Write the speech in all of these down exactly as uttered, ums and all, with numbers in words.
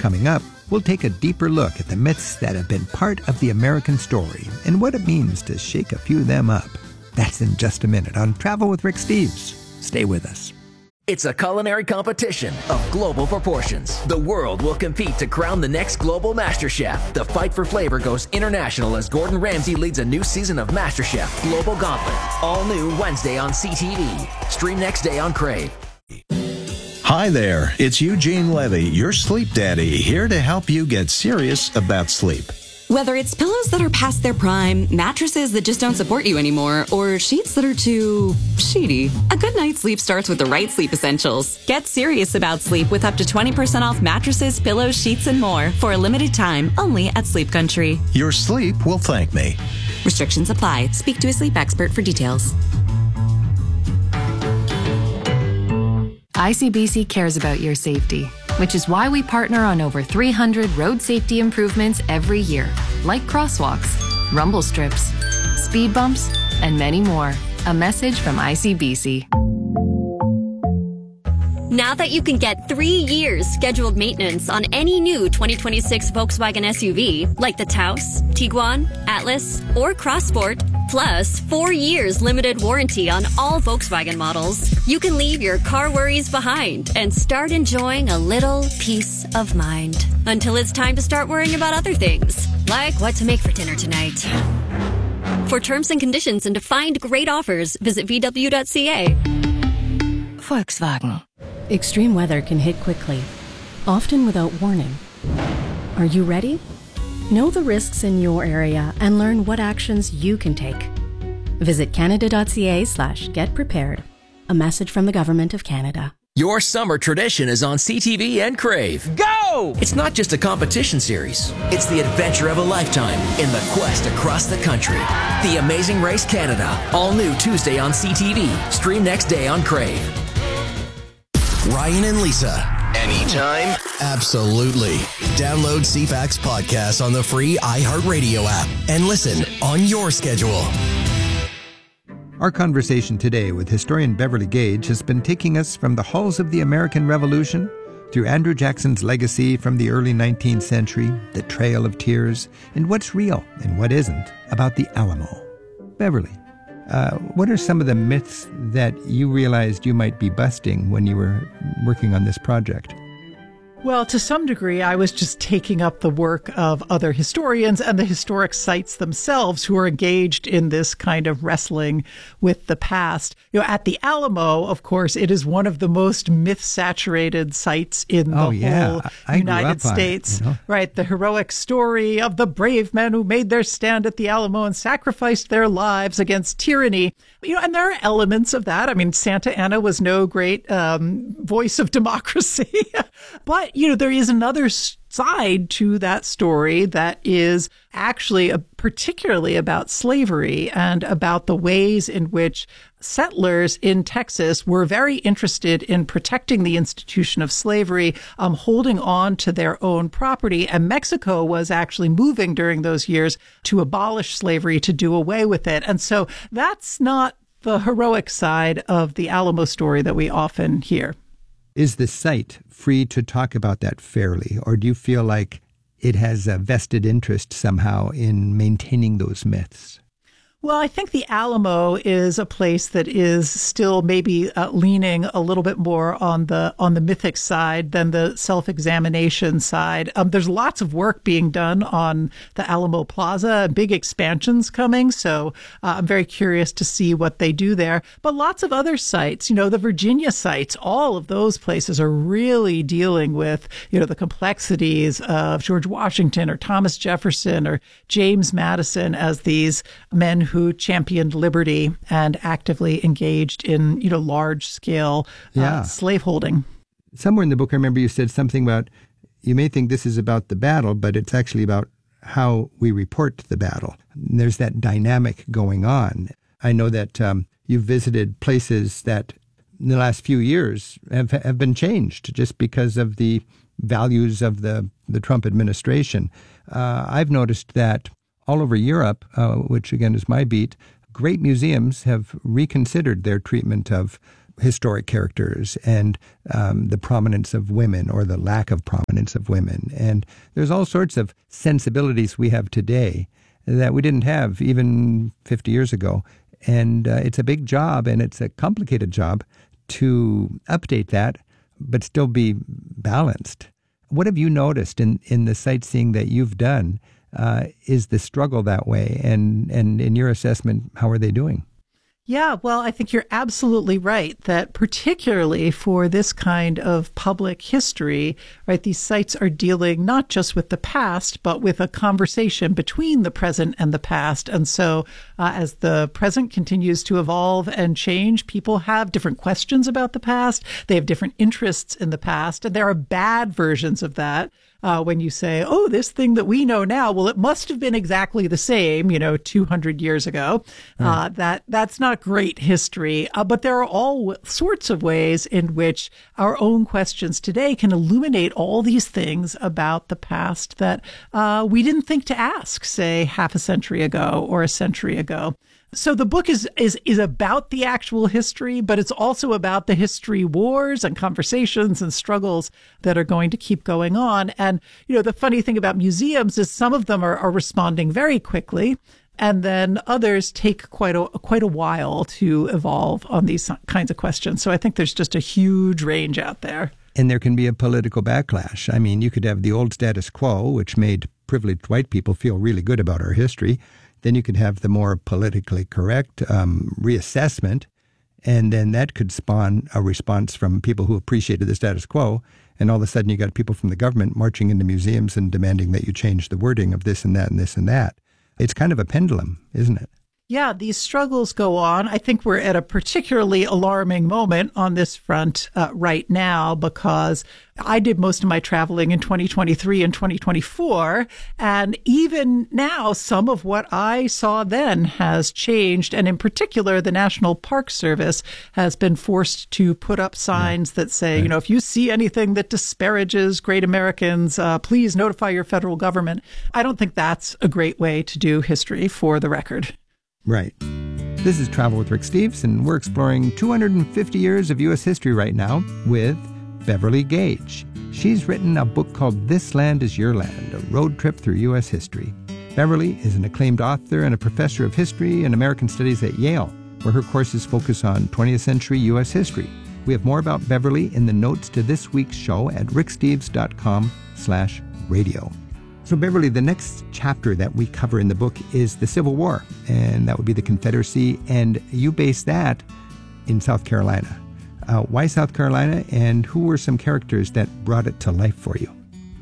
Coming up, we'll take a deeper look at the myths that have been part of the American story and what it means to shake a few of them up. That's in just a minute on Travel with Rick Steves. Stay with us. It's a culinary competition of global proportions. The world will compete to crown the next global master chef. The fight for flavor goes international as Gordon Ramsay leads a new season of MasterChef Global Gauntlet. All new Wednesday on C T V. Stream next day on Crave. Hi there, it's Eugene Levy, your sleep daddy, here to help you get serious about sleep. Whether it's pillows that are past their prime, mattresses that just don't support you anymore, or sheets that are too sheety, a good night's sleep starts with the right sleep essentials. Get serious about sleep with up to twenty percent off mattresses, pillows, sheets, and more for a limited time only at Sleep Country. Your sleep will thank me. Restrictions apply. Speak to a sleep expert for details. I C B C cares about your safety, which is why we partner on over three hundred road safety improvements every year, like crosswalks, rumble strips, speed bumps, and many more. A message from I C B C. Now that you can get three years scheduled maintenance on any new twenty twenty-six Volkswagen S U V, like the Taos, Tiguan, Atlas, or Crossport, plus four years limited warranty on all Volkswagen models, you can leave your car worries behind and start enjoying a little peace of mind. Until it's time to start worrying about other things, like what to make for dinner tonight. For terms and conditions and to find great offers, visit V W dot C A. Volkswagen. Extreme weather can hit quickly, often without warning. Are you ready? Know the risks in your area and learn what actions you can take. Visit Canada dot C A slash get prepared. A message from the Government of Canada. Your summer tradition is on C T V and Crave. Go! It's not just a competition series. It's the adventure of a lifetime in the quest across the country. The Amazing Race Canada. All new Tuesday on C T V. Stream next day on Crave. Ryan and Lisa. Anytime? Absolutely. Download C FAX Podcast on the free iHeartRadio app and listen on your schedule. Our conversation today with historian Beverly Gage has been taking us from the halls of the American Revolution through Andrew Jackson's legacy from the early nineteenth century, the Trail of Tears, and what's real and what isn't about the Alamo. Beverly, Uh, what are some of the myths that you realized you might be busting when you were working on this project? Well, to some degree, I was just taking up the work of other historians and the historic sites themselves who are engaged in this kind of wrestling with the past. You know, at the Alamo, of course, it is one of the most myth-saturated sites in the oh, yeah. whole I United States. It, you know? Right, the heroic story of the brave men who made their stand at the Alamo and sacrificed their lives against tyranny. You know, and there are elements of that. I mean, Santa Anna was no great um, voice of democracy, but you know, there is another side to that story that is actually a, particularly about slavery and about the ways in which settlers in Texas were very interested in protecting the institution of slavery, um, holding on to their own property. And Mexico was actually moving during those years to abolish slavery, to do away with it. And so that's not the heroic side of the Alamo story that we often hear. Is the site free to talk about that fairly, or do you feel like it has a vested interest somehow in maintaining those myths? Well, I think the Alamo is a place that is still maybe uh, leaning a little bit more on the on the mythic side than the self-examination side. Um, there's lots of work being done on the Alamo Plaza, big expansions coming. So uh, I'm very curious to see what they do there. But lots of other sites, you know, the Virginia sites, all of those places are really dealing with, you know, the complexities of George Washington or Thomas Jefferson or James Madison as these men who who championed liberty and actively engaged in, you know, large scale uh, yeah. slaveholding. Somewhere in the book, I remember you said something about, you may think this is about the battle, but it's actually about how we report the battle. And there's that dynamic going on. I know that um, you've visited places that in the last few years have have been changed just because of the values of the, the Trump administration. Uh, I've noticed that all over Europe, uh, which again is my beat, great museums have reconsidered their treatment of historic characters and um, the prominence of women or the lack of prominence of women. And there's all sorts of sensibilities we have today that we didn't have even fifty years ago. And uh, it's a big job, and it's a complicated job to update that, but still be balanced. What have you noticed in, in the sightseeing that you've done? Uh, is the struggle that way? And, and in your assessment, how are they doing? Yeah, well, I think you're absolutely right that particularly for this kind of public history, right, these sites are dealing not just with the past, but with a conversation between the present and the past. And so uh, as the present continues to evolve and change, people have different questions about the past. They have different interests in the past. And there are bad versions of that. Uh, when you say, oh, this thing that we know now, well, it must have been exactly the same, you know, two hundred years ago. Right. Uh, that that's not great history. Uh, but there are all sorts of ways in which our own questions today can illuminate all these things about the past that uh, we didn't think to ask, say, half a century ago or a century ago. So the book is, is is about the actual history, but it's also about the history wars and conversations and struggles that are going to keep going on. And, you know, the funny thing about museums is some of them are, are responding very quickly, and then others take quite a quite a while to evolve on these kinds of questions. So I think there's just a huge range out there. And there can be a political backlash. I mean, you could have the old status quo, which made privileged white people feel really good about our history. Then you could have the more politically correct um, reassessment, and then that could spawn a response from people who appreciated the status quo. And all of a sudden you got people from the government marching into museums and demanding that you change the wording of this and that and this and that. It's kind of a pendulum, isn't it? Yeah, these struggles go on. I think we're at a particularly alarming moment on this front uh, right now, because I did most of my traveling in twenty twenty-three and twenty twenty-four. And even now, some of what I saw then has changed. And in particular, the National Park Service has been forced to put up signs yeah. that say, right. you know, if you see anything that disparages great Americans, uh, please notify your federal government. I don't think that's a great way to do history, for the record. Right. This is Travel with Rick Steves, and we're exploring two hundred fifty years of U S history right now with Beverly Gage. She's written a book called This Land is Your Land, a road trip through U S history. Beverly is an acclaimed author and a professor of history and American studies at Yale, where her courses focus on twentieth century U S history. We have more about Beverly in the notes to this week's show at ricksteves.com slash radio. So, Beverly, the next chapter that we cover in the book is the Civil War, and that would be the Confederacy, and you base that in South Carolina. Uh, why South Carolina, and who were some characters that brought it to life for you?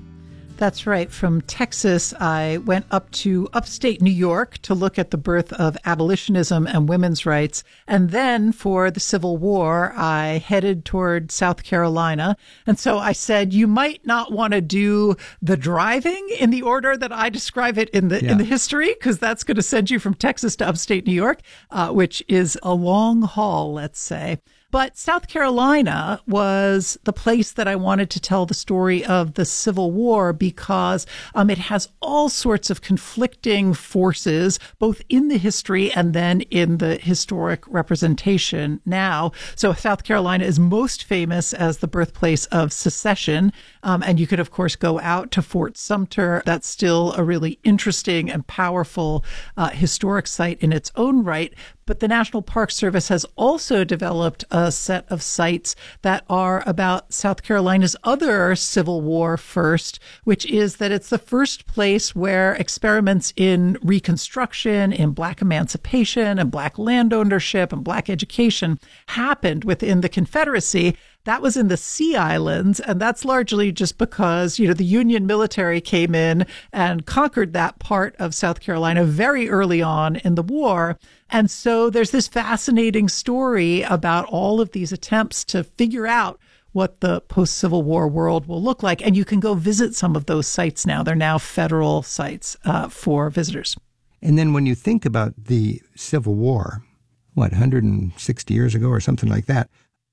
That's right. From Texas, I went up to upstate New York to look at the birth of abolitionism and women's rights. And then for the Civil War, I headed toward South Carolina. And so I said, you might not want to do the driving in the order that I describe it in the yeah. in the history, because that's going to send you from Texas to upstate New York, uh, which is a long haul, let's say. But South Carolina was the place that I wanted to tell the story of the Civil War, because um, it has all sorts of conflicting forces, both in the history and then in the historic representation now. So South Carolina is most famous as the birthplace of secession. Um, and you could, of course, go out to Fort Sumter. That's still a really interesting and powerful uh, historic site in its own right. But the National Park Service has also developed a set of sites that are about South Carolina's other Civil War first, which is that it's the first place where experiments in Reconstruction, in Black emancipation and Black land ownership and Black education happened within the Confederacy. That was in the Sea Islands, and that's largely just because, you know, the Union military came in and conquered that part of South Carolina very early on in the war. And so there's this fascinating story about all of these attempts to figure out what the post-Civil War world will look like. And you can go visit some of those sites now. They're now federal sites uh, for visitors. And then when you think about the Civil War, what, one hundred sixty years ago or something like that,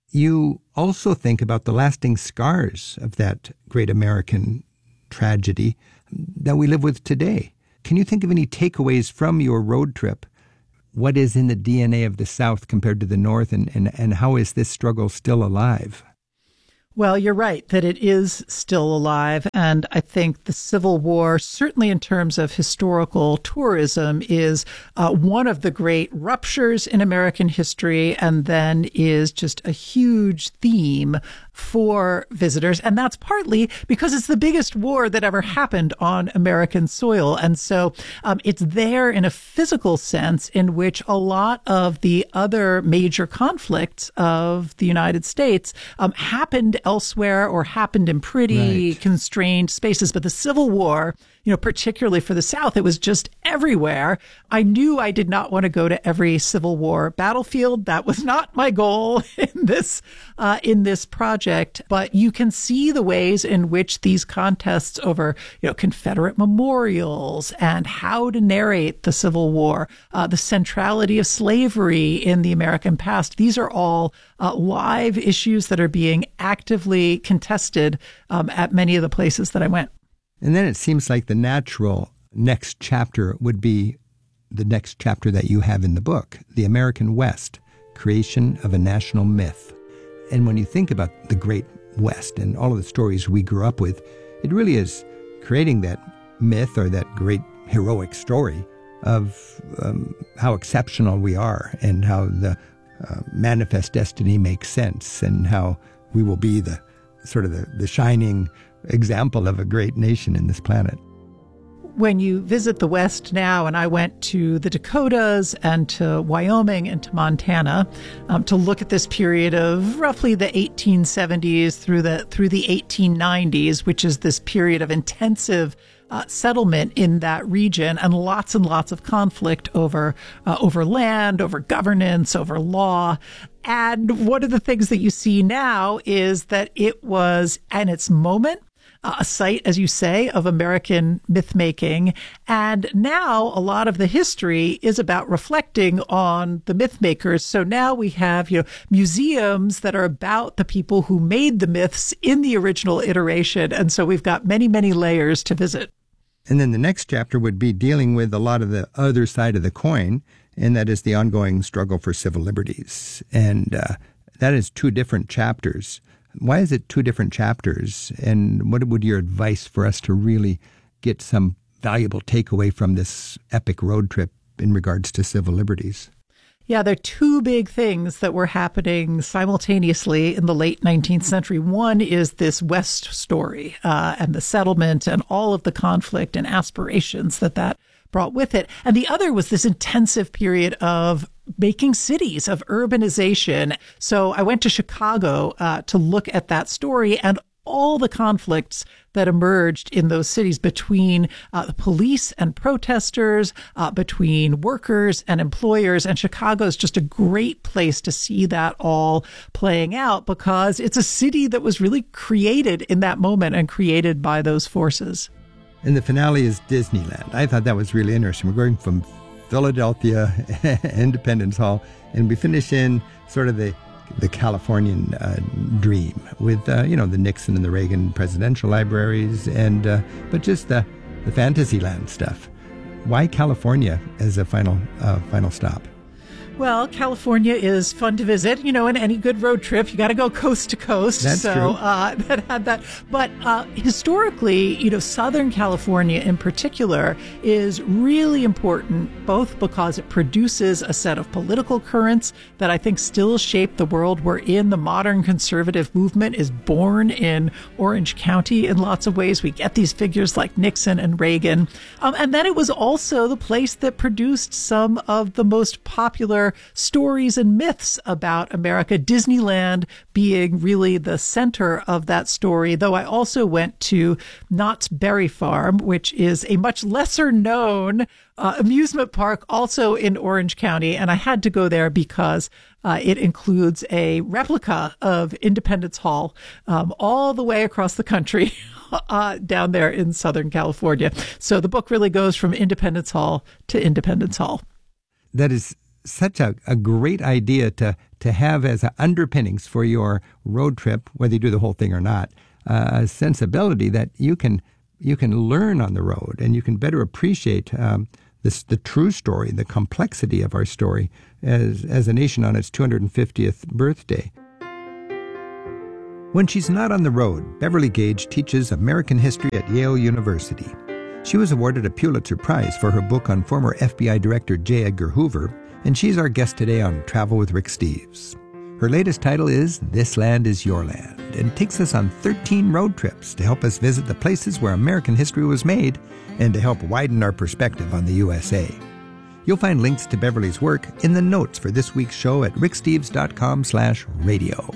you also think about the lasting scars of that great American tragedy that we live with today. Can you think of any takeaways from your road trip what is in the D N A of the South compared to the North, and, and, and how is this struggle still alive? Well, you're right that it is still alive. And I think the Civil War, certainly in terms of historical tourism, is uh, one of the great ruptures in American history, and then is just a huge theme for visitors. And that's partly because it's the biggest war that ever happened on American soil. And so um, it's there in a physical sense in which a lot of the other major conflicts of the United States um, happened elsewhere or happened in pretty right. constrained spaces. But the Civil War, you know, particularly for the South, it was just everywhere. I knew I did not want to go to every Civil War battlefield. That was not my goal in this uh, in this project. But you can see the ways in which these contests over, you know, Confederate memorials and how to narrate the Civil War, uh, the centrality of slavery in the American past. These are all uh, live issues that are being actively contested um, at many of the places that I went. And then it seems like the natural next chapter would be the next chapter that you have in the book, The American West, Creation of a National Myth. And when you think about the Great West and all of the stories we grew up with, it really is creating that myth or that great heroic story of um, how exceptional we are and how the uh, manifest destiny makes sense and how we will be the sort of the, the shining example of a great nation in this planet. When you visit the West now, and I went to the Dakotas and to Wyoming and to Montana um, to look at this period of roughly the eighteen seventies through the through the eighteen nineties, which is this period of intensive uh, settlement in that region and lots and lots of conflict over uh, over land, over governance, over law. And one of the things that you see now is that it was, at its moment, Uh, a site, as you say, of American myth-making. And now a lot of the history is about reflecting on the myth-makers. So now we have, you know, museums that are about the people who made the myths in the original iteration. And so we've got many, many layers to visit. And then the next chapter would be dealing with a lot of the other side of the coin, and that is the ongoing struggle for civil liberties. And uh, that is two different chapters. Why is it two different chapters? And what would your advice for us to really get some valuable takeaway from this epic road trip in regards to civil liberties? Yeah, there are two big things that were happening simultaneously in the late nineteenth century. One is this West story uh, and the settlement and all of the conflict and aspirations that that brought with it. And the other was this intensive period of making cities, of urbanization. So I went to Chicago uh, to look at that story and all the conflicts that emerged in those cities between uh, the police and protesters, uh, between workers and employers. And Chicago is just a great place to see that all playing out because it's a city that was really created in that moment and created by those forces. And the finale is Disneyland. I thought that was really interesting. We're going from Philadelphia, Independence Hall, and we finish in sort of the the Californian uh, dream with, uh, you know, the Nixon and the Reagan presidential libraries, and uh, but just the, the Fantasyland stuff. Why California as a final uh, final stop? Well, California is fun to visit. You know, in any good road trip, you got to go coast to coast. That's so, true. Uh, that had that. But uh, historically, you know, Southern California in particular is really important, both because it produces a set of political currents that I think still shape the world we're in. The modern conservative movement is born in Orange County in lots of ways. We get these figures like Nixon and Reagan. Um, and then it was also the place that produced some of the most popular stories and myths about America, Disneyland being really the center of that story, though I also went to Knott's Berry Farm, which is a much lesser known uh, amusement park also in Orange County. And I had to go there because uh, it includes a replica of Independence Hall um, all the way across the country. Uh, down there in Southern California. So the book really goes from Independence Hall to Independence Hall. That is such a, a great idea to to have as a underpinnings for your road trip, whether you do the whole thing or not, uh, a sensibility that you can you can learn on the road and you can better appreciate um, this the true story, the complexity of our story as, as a nation on its two hundred fiftieth birthday. When she's not on the road, Beverly Gage teaches American history at Yale University. She was awarded a Pulitzer Prize for her book on former F B I Director J. Edgar Hoover, and she's our guest today on Travel with Rick Steves. Her latest title is This Land is Your Land, and takes us on thirteen road trips to help us visit the places where American history was made and to help widen our perspective on the U S A. You'll find links to Beverly's work in the notes for this week's show at ricksteves.com slash radio.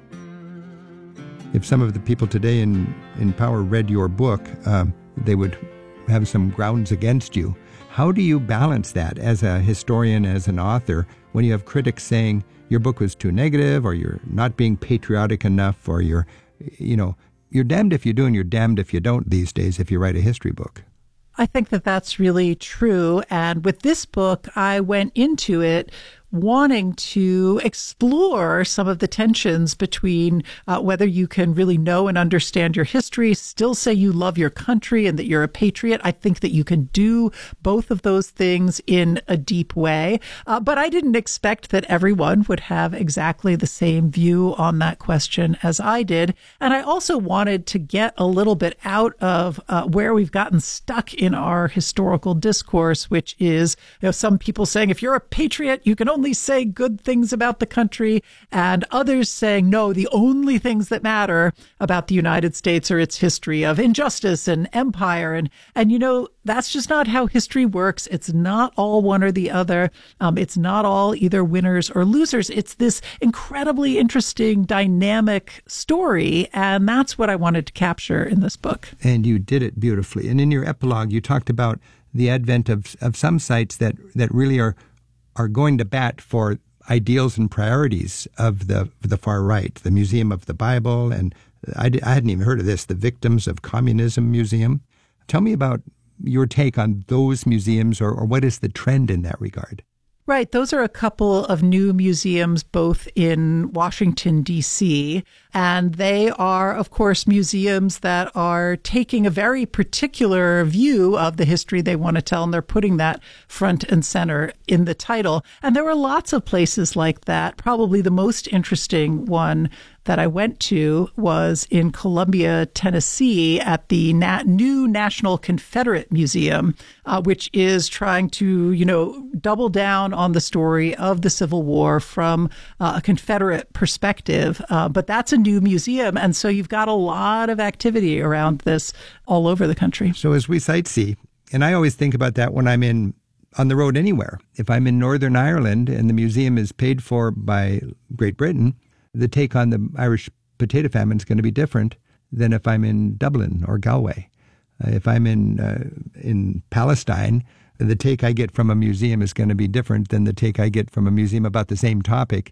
If some of the people today in, in power read your book, um, they would have some grounds against you. How do you balance that as a historian, as an author, when you have critics saying your book was too negative, or you're not being patriotic enough, or you're, you know, you're damned if you do and you're damned if you don't these days if you write a history book? I think that that's really true. And with this book, I went into it wanting to explore some of the tensions between uh, whether you can really know and understand your history, still say you love your country and that you're a patriot. I think that you can do both of those things in a deep way. Uh, but I didn't expect that everyone would have exactly the same view on that question as I did. And I also wanted to get a little bit out of uh, where we've gotten stuck in our historical discourse, which is, you know, some people saying, if you're a patriot, you can only say good things about the country, and others saying, no, the only things that matter about the United States are its history of injustice and empire. And, and you know, that's just not how history works. It's not all one or the other. Um, it's not all either winners or losers. It's this incredibly interesting, dynamic story. And that's what I wanted to capture in this book. And you did it beautifully. And in your epilogue, you talked about the advent of, of some sites that, that really are are going to bat for ideals and priorities of the the far right, the Museum of the Bible, and I, I hadn't even heard of this, the Victims of Communism Museum. Tell me about your take on those museums, or, or what is the trend in that regard? Right. Those are a couple of new museums, both in Washington, D C, and they are, of course, museums that are taking a very particular view of the history they want to tell, and they're putting that front and center in the title. And there were lots of places like that. Probably the most interesting one that I went to was in Columbia, Tennessee, at the Na- new National Confederate Museum, uh, which is trying to, you know, double down on the story of the Civil War from uh, a Confederate perspective. Uh, but that's a new museum. And so you've got a lot of activity around this all over the country. So as we sightsee, and I always think about that when I'm in on the road anywhere. If I'm in Northern Ireland and the museum is paid for by Great Britain, the take on the Irish potato famine is going to be different than if I'm in Dublin or Galway. Uh, if I'm in uh, in Palestine, the take I get from a museum is going to be different than the take I get from a museum about the same topic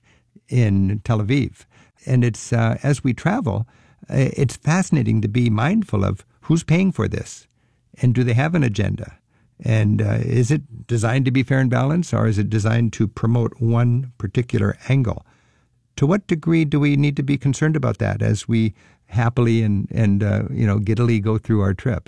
in Tel Aviv. And it's uh, as we travel, uh, it's fascinating to be mindful of who's paying for this, and do they have an agenda? And uh, is it designed to be fair and balanced, or is it designed to promote one particular angle? To what degree do we need to be concerned about that as we happily and, and uh, you know, giddily go through our trip?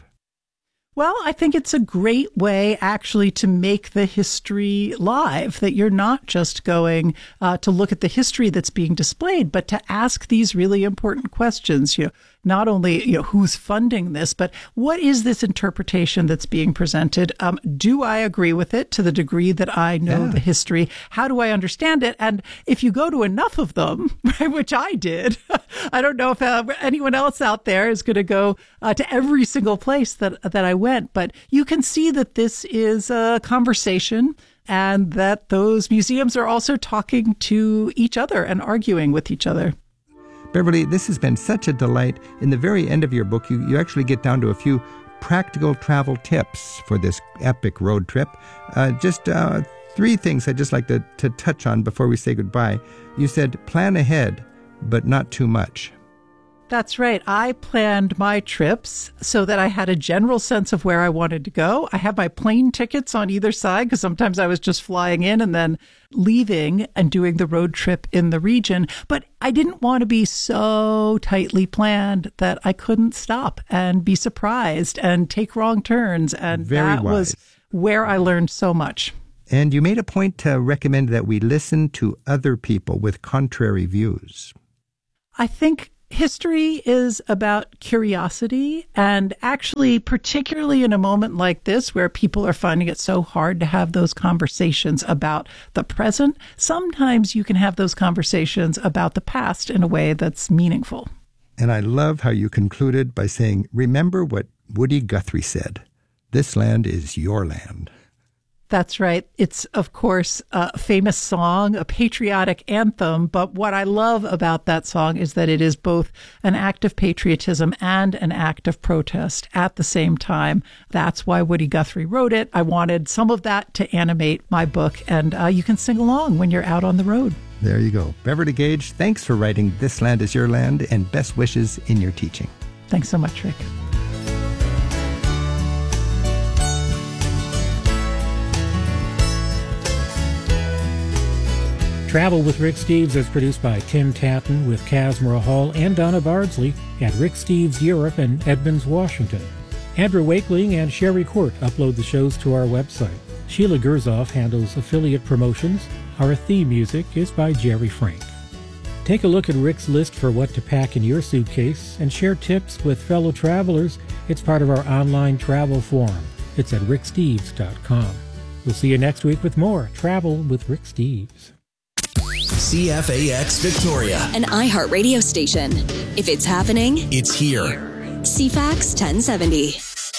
Well, I think it's a great way actually to make the history live, that you're not just going uh, to look at the history that's being displayed, but to ask these really important questions. You know, not only, you know, who's funding this, but what is this interpretation that's being presented? Um, do I agree with it to the degree that I know yeah. the history? How do I understand it? And if you go to enough of them, right, which I did, I don't know if uh, anyone else out there is going to go uh, to every single place that that I went, but you can see that this is a conversation, and that those museums are also talking to each other and arguing with each other. Beverly, this has been such a delight. In the very end of your book, you, you actually get down to a few practical travel tips for this epic road trip. Uh, just uh, three things I'd just like to, to touch on before we say goodbye. You said plan ahead, but not too much. That's right. I planned my trips so that I had a general sense of where I wanted to go. I had my plane tickets on either side, because sometimes I was just flying in and then leaving and doing the road trip in the region. But I didn't want to be so tightly planned that I couldn't stop and be surprised and take wrong turns. And Very that wise. was where I learned so much. And you made a point to recommend that we listen to other people with contrary views. I think history is about curiosity, and actually, particularly in a moment like this where people are finding it so hard to have those conversations about the present, sometimes you can have those conversations about the past in a way that's meaningful. And I love how you concluded by saying, remember what Woody Guthrie said, this land is your land. That's right. It's, of course, a famous song, a patriotic anthem. But what I love about that song is that it is both an act of patriotism and an act of protest at the same time. That's why Woody Guthrie wrote it. I wanted some of that to animate my book, and uh, you can sing along when you're out on the road. There you go. Beverly Gage, thanks for writing This Land is Your Land, and best wishes in your teaching. Thanks so much, Rick. Travel with Rick Steves is produced by Tim Tatton with Kazmira Hall and Donna Bardsley at Rick Steves Europe in Edmonds, Washington. Andrew Wakeling and Sherry Court upload the shows to our website. Sheila Gerzoff handles affiliate promotions. Our theme music is by Jerry Frank. Take a look at Rick's list for what to pack in your suitcase and share tips with fellow travelers. It's part of our online travel forum. It's at rick steves dot com. We'll see you next week with more Travel with Rick Steves. C F A X Victoria, an iHeart radio station. If it's happening, it's here. C FAX ten seventy.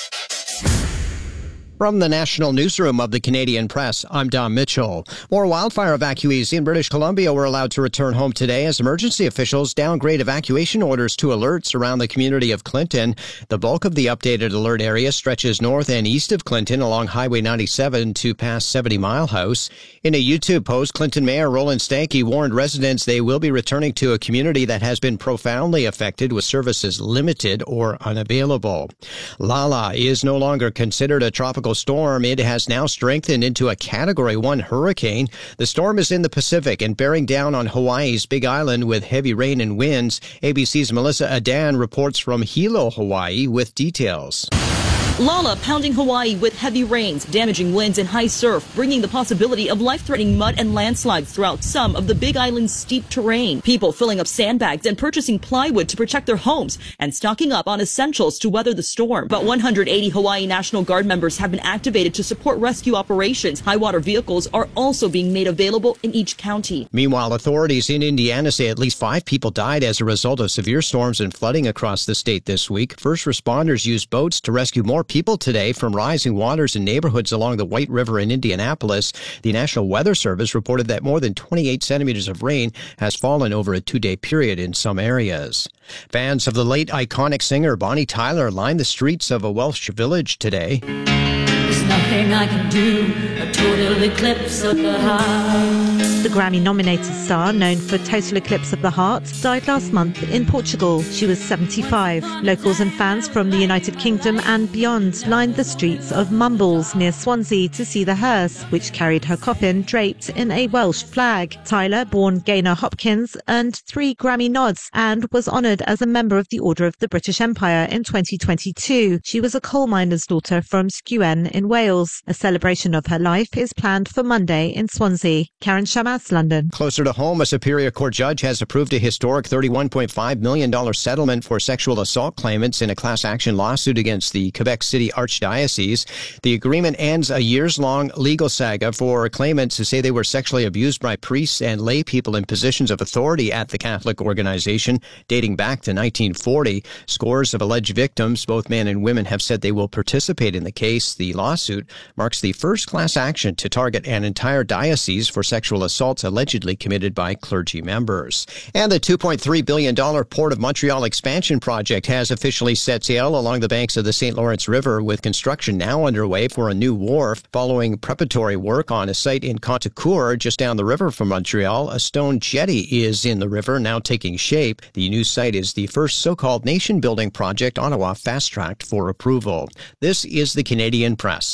From the National Newsroom of the Canadian Press, I'm Don Mitchell. More wildfire evacuees in British Columbia were allowed to return home today as emergency officials downgrade evacuation orders to alerts around the community of Clinton. The bulk of the updated alert area stretches north and east of Clinton along Highway ninety-seven to past seventy Mile House. In a YouTube post, Clinton Mayor Roland Stankey warned residents they will be returning to a community that has been profoundly affected with services limited or unavailable. Lala is no longer considered a tropical storm. It has now strengthened into a Category one hurricane. The storm is in the Pacific and bearing down on Hawaii's Big Island with heavy rain and winds. A B C's Melissa Adan reports from Hilo, Hawaii with details. Lala pounding Hawaii with heavy rains, damaging winds and high surf, bringing the possibility of life-threatening mud and landslides throughout some of the Big Island's steep terrain. People filling up sandbags and purchasing plywood to protect their homes and stocking up on essentials to weather the storm. But one hundred eighty Hawaii National Guard members have been activated to support rescue operations. High water vehicles are also being made available in each county. Meanwhile, authorities in Indiana say at least five people died as a result of severe storms and flooding across the state this week. First responders used boats to rescue more people today from rising waters in neighborhoods along the White River in Indianapolis. The National Weather Service reported that more than twenty-eight centimeters of rain has fallen over a two-day period in some areas. Fans of the late iconic singer Bonnie Tyler lined the streets of a Welsh village today. There's nothing I can do, a total eclipse of the heart. The Grammy-nominated star, known for Total Eclipse of the Heart, died last month in Portugal. She was seventy-five. Locals and fans from the United Kingdom and beyond lined the streets of Mumbles near Swansea to see the hearse, which carried her coffin draped in a Welsh flag. Tyler, born Gaynor Hopkins, earned three Grammy nods and was honoured as a member of the Order of the British Empire in twenty twenty-two. She was a coal miner's daughter from Sgwen in Wales. A celebration of her life is planned for Monday in Swansea. Karen Shamas, London. Closer to home, a Superior Court judge has approved a historic thirty-one point five million dollars settlement for sexual assault claimants in a class action lawsuit against the Quebec City Archdiocese. The agreement ends a years-long legal saga for claimants who say they were sexually abused by priests and lay people in positions of authority at the Catholic organization dating back to nineteen forty. Scores of alleged victims, both men and women, have said they will participate in the case. The lawsuit marks the first class action to target an entire diocese for sexual assault allegedly committed by clergy members. And the two point three billion dollars Port of Montreal expansion project has officially set sail along the banks of the Saint Lawrence River, with construction now underway for a new wharf. Following preparatory work on a site in Contrecoeur, just down the river from Montreal, a stone jetty is in the river, now taking shape. The new site is the first so-called nation-building project Ottawa fast-tracked for approval. This is the Canadian Press.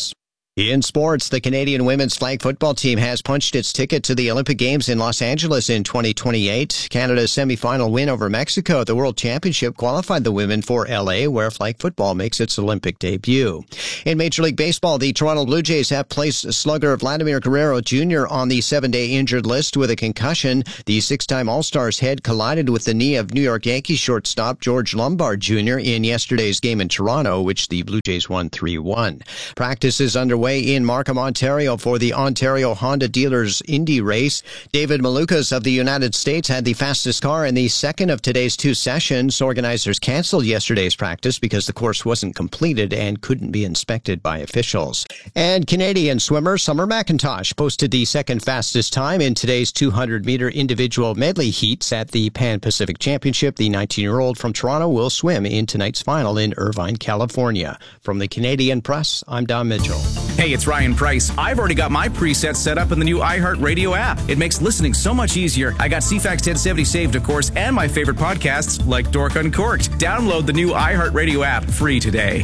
In sports, the Canadian women's flag football team has punched its ticket to the Olympic Games in Los Angeles in twenty twenty-eight. Canada's semifinal win over Mexico at the World Championship qualified the women for L A, where flag football makes its Olympic debut. In Major League Baseball, the Toronto Blue Jays have placed slugger Vladimir Guerrero Junior on the seven-day injured list with a concussion. The six-time All-Star's head collided with the knee of New York Yankees shortstop George Lombard Junior in yesterday's game in Toronto, which the Blue Jays won three one. Practice is underway in Markham, Ontario for the Ontario Honda Dealers Indy race. David Malukas of the United States had the fastest car in the second of today's two sessions. Organizers canceled yesterday's practice because the course wasn't completed and couldn't be inspected by officials. And Canadian swimmer Summer McIntosh posted the second fastest time in today's two hundred meter individual medley heats at the Pan Pacific Championship. The nineteen-year-old from Toronto will swim in tonight's final in Irvine, California. From the Canadian Press, I'm Don Mitchell. Hey, it's Ryan Price. I've already got my presets set up in the new iHeartRadio app. It makes listening so much easier. I got C FAX ten seventy saved, of course, and my favorite podcasts like Dork Uncorked. Download the new iHeartRadio app free today.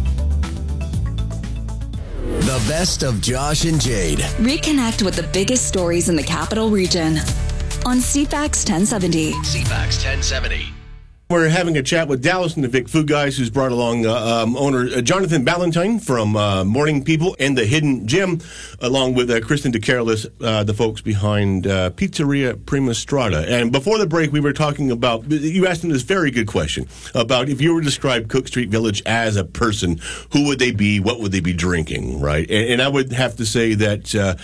The best of Josh and Jade. Reconnect with the biggest stories in the capital region on C FAX ten seventy. C FAX ten seventy. We're having a chat with Dallas and the Vic Food Guys, who's brought along uh, um, owner uh, Jonathan Ballantyne from uh, Morning People and the Hidden Gem, along with uh, Kristen DeCarolis, uh, the folks behind uh, Pizzeria Prima Strada. And before the break, we were talking about, you asked them this very good question about if you were to describe Cook Street Village as a person, who would they be, what would they be drinking, right? And, and I would have to say that... Uh,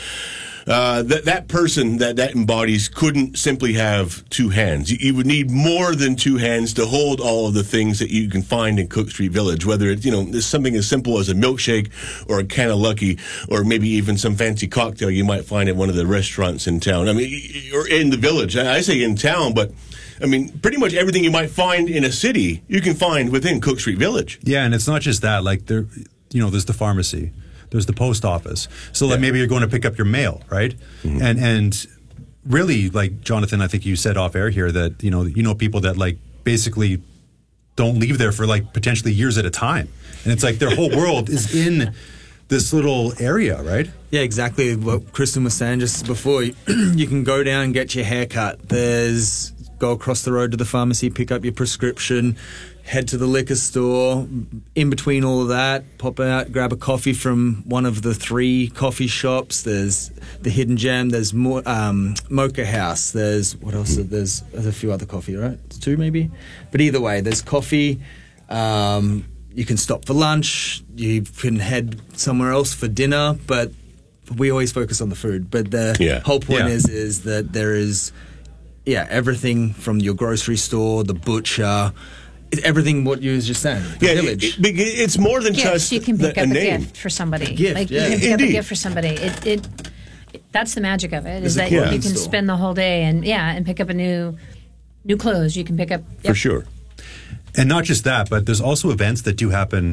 Uh, that that person that that embodies couldn't simply have two hands. You, you would need more than two hands to hold all of the things that you can find in Cook Street Village, whether it's, you know, it's something as simple as a milkshake or a can of Lucky, or maybe even some fancy cocktail you might find at one of the restaurants in town. I mean, or in the village. I say in town, but I mean, pretty much everything you might find in a city, you can find within Cook Street Village. Yeah, and it's not just that. Like, there, you know, there's the pharmacy. There's the post office. So like, maybe you're going to pick up your mail, right? Mm-hmm. And and really, like Jonathan, I think you said off air here that, you know, you know people that like basically don't leave there for like potentially years at a time. And it's like their whole world is in this little area, right? Yeah, exactly what Kristen was saying just before. You can go down and get your hair cut. There's go across the road to the pharmacy, pick up your prescription, head to the liquor store. In between all of that, pop out, grab a coffee from one of the three coffee shops. There's the Hidden Gem. There's more, um, Mocha House. There's, what else? There's, there's a few other coffee, right? It's two maybe? But either way, there's coffee. Um, you can stop for lunch. You can head somewhere else for dinner. But we always focus on the food. But the yeah. whole point yeah. is is that there is, yeah, everything from your grocery store, the butcher, everything what you was just saying. The yeah, village. It, it, it's more than Gifts. just You can pick the, up a, a, name. gift for somebody. A gift, like yeah. you can pick Indeed. up a gift for somebody. It, it, it that's the magic of it. Is There's that a you can store. spend the whole day and yeah, and pick up a new new clothes. You can pick up yep. For sure. And not just that, but there's also events that do happen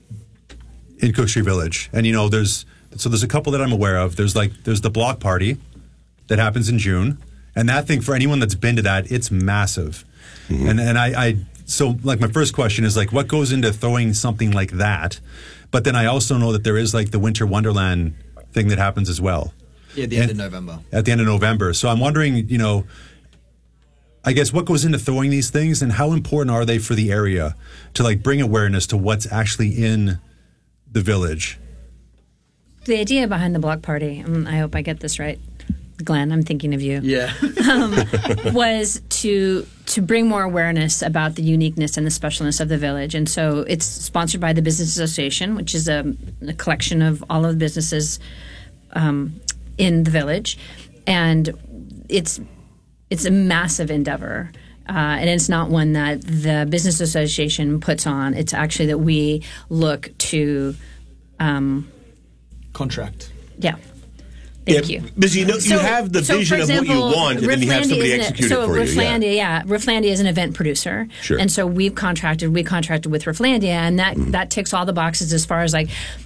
in Cook Street Village. And, you know, there's so there's a couple that I'm aware of. There's like there's the block party that happens in June. And that thing, for anyone that's been to that, it's massive. Mm-hmm. And and I, I so like my first question is like, what goes into throwing something like that? But then I also know that there is like the Winter Wonderland thing that happens as well. Yeah, at the and, end of November. At the end of November. So I'm wondering, you know, I guess what goes into throwing these things and how important are they for the area to like bring awareness to what's actually in the village? The idea behind the block party, um, I hope I get this right, Glenn, I'm thinking of you. Yeah. um, was to to bring more awareness about the uniqueness and the specialness of the village. And so it's sponsored by the Business Association, which is a, a collection of all of the businesses um, in the village. And it's it's a massive endeavor. Uh, and it's not one that the Business Association puts on. It's actually that we look to um, contract. Yeah. Thank yeah, you. Because you know you so, have the so vision example, of what you want, and then you have somebody execute so it for Rifflandia, you. Yeah. yeah, Rifflandia is an event producer, sure. And so we've contracted. We contracted with Rifflandia, and that mm. that ticks all the boxes as far as like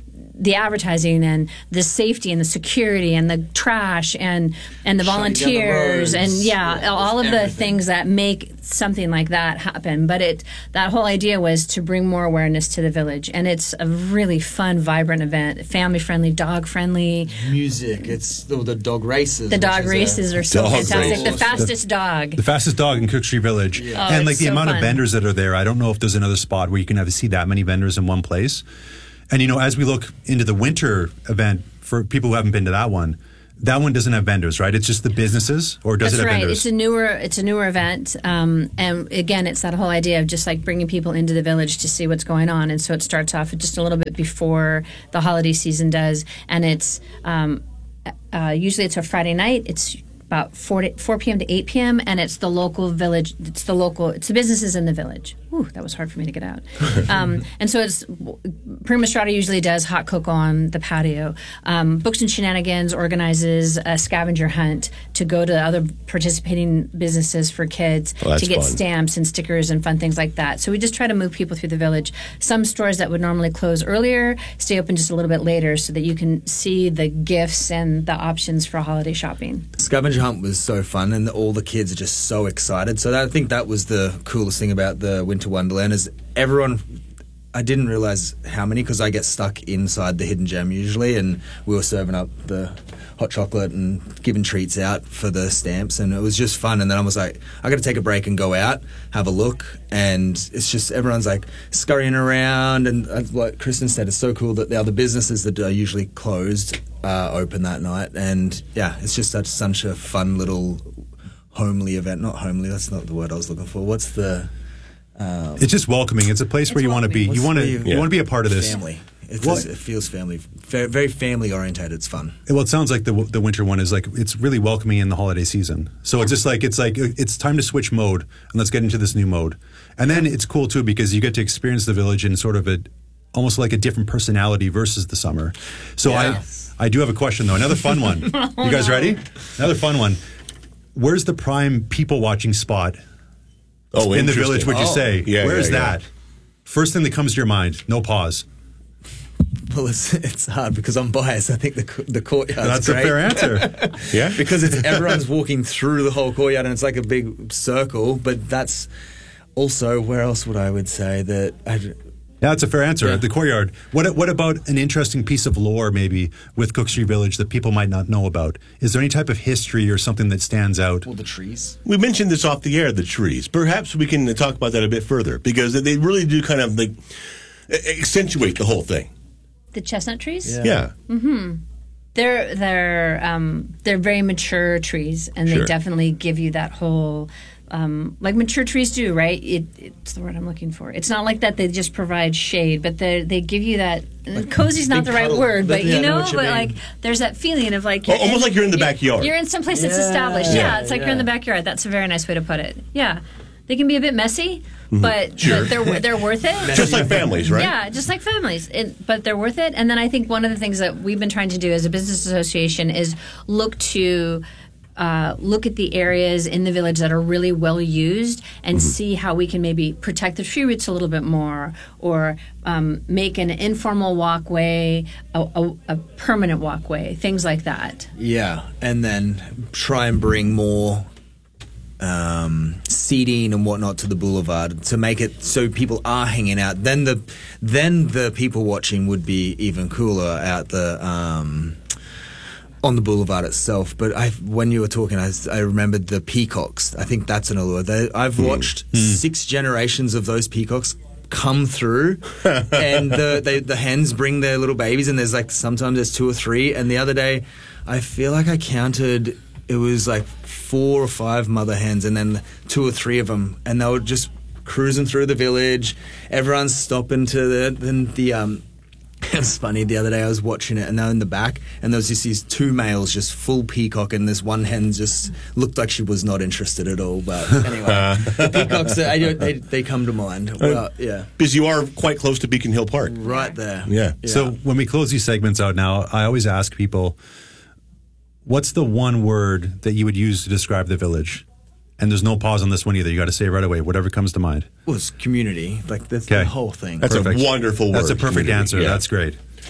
the advertising and the safety and the security and the trash and and the volunteers and yeah, yeah all of everything. The things that make something like that happen. But it that whole idea was to bring more awareness to the village, and it's a really fun, vibrant event, family friendly, dog friendly. Music, it's the, the dog races. The dog races are so fantastic. Race. The fastest dog. The fastest dog in Cook Street Village, yeah. and oh, like the so amount fun. of vendors that are there. I don't know if there's another spot where you can have see that many vendors in one place. And you know, as we look into the winter event, for people who haven't been to that one, that one doesn't have vendors, right? It's just the businesses, or does That's it have right. vendors? It's a newer, it's a newer event, um, and again, it's that whole idea of just like bringing people into the village to see what's going on. And so it starts off just a little bit before the holiday season does, and it's um, uh, usually it's a Friday night. It's about four p.m. to eight p.m. and it's the local village. It's the local. It's the businesses in the village. Ooh, that was hard for me to get out. Um, and so it's Prima Strata usually does hot cocoa on the patio. Um, Books and Shenanigans organizes a scavenger hunt to go to other participating businesses for kids well, to get fun. stamps and stickers and fun things like that. So we just try to move people through the village. Some stores that would normally close earlier stay open just a little bit later so that you can see the gifts and the options for holiday shopping. Scavenger hunt was so fun, and all the kids are just so excited. So that, I think that was the coolest thing about the Winter Wonderland is everyone. I didn't realize how many because I get stuck inside the Hidden Gem usually, and we were serving up the hot chocolate and giving treats out for the stamps, and it was just fun. And then I was like, I got to take a break and go out, have a look, and it's just everyone's like scurrying around, and uh, like Kristen said, it's so cool that the other businesses that are usually closed uh, open that night, and yeah, it's just such such a fun little homely event. Not homely, that's not the word I was looking for. What's the Um, it's just welcoming. It's a place where you want to be. You want to. You, you want to be a part of this. Family. It, well, it feels family. Very, very family orientated. It's fun. Well, it sounds like the the winter one is like it's really welcoming in the holiday season. So it's just like it's like it's time to switch mode and let's get into this new mode. And then it's cool too because you get to experience the village in sort of a almost like a different personality versus the summer. So yes. I I do have a question though. Another fun one. oh, you guys no. ready? Another fun one. Where's the prime people watching spot? Oh, in the village, would you oh. say? Yeah, Where's yeah, that? Yeah. First thing that comes to your mind. No pause. Well, it's it's hard because I'm biased. I think the the courtyard. That's great. a fair answer. yeah, because it's everyone's walking through the whole courtyard and it's like a big circle. But that's also where else would I would say that. I, Yeah, that's a fair answer. Yeah. The courtyard. What what about an interesting piece of lore maybe with Cook Street Village that people might not know about? Is there any type of history or something that stands out? Well, the trees. We mentioned this off the air, the trees. Perhaps we can talk about that a bit further because they really do kind of like accentuate the whole thing. The chestnut trees? Yeah. yeah. Mm-hmm. They're they're um, they're very mature trees, and they sure. definitely give you that whole. Um, like mature trees do, right? It, it's the word I'm looking for. It's not like that they just provide shade, but they they give you that. Like, cozy's not the right cuddle, word, but yeah, you know, know but mean. like there's that feeling of like you're oh, almost in, like you're in the you're, backyard. You're in some place that's yeah, established. Yeah, yeah it's like yeah. you're in the backyard. That's a very nice way to put it. Yeah, they can be a bit messy, mm-hmm. but, sure. but they're they're worth it. Just like families, right? Yeah, just like families, it, but they're worth it. And then I think one of the things that we've been trying to do as a business association is look to. Uh, look at the areas in the village that are really well used and mm-hmm. see how we can maybe protect the tree roots a little bit more or um, make an informal walkway a, a, a permanent walkway, things like that. Yeah, and then try and bring more um, seating and whatnot to the boulevard to make it so people are hanging out. Then the then the people watching would be even cooler out the... Um, on the boulevard itself, but I, when you were talking, I, I remembered the peacocks. I think that's an allure. They, I've mm. watched mm. six generations of those peacocks come through, and the they, the hens bring their little babies, and there's like sometimes there's two or three. And the other day, I feel like I counted it was like four or five mother hens, and then two or three of them, and they were just cruising through the village. Everyone's stopping to the then the um. It was funny, the other day I was watching it and they were in the back and there was just these two males just full peacock and this one hen just looked like she was not interested at all. But anyway, the peacocks, they, they, they come to mind. Well, yeah. Because you are quite close to Beacon Hill Park. Right there. Yeah. yeah. So when we close these segments out now, I always ask people, what's the one word that you would use to describe the village? And there's no pause on this one either. You got to say it right away, whatever comes to mind. Well, it's community. Like, that's okay. the whole thing. That's perfect. a wonderful word. That's a perfect community. answer. Yeah. That's great.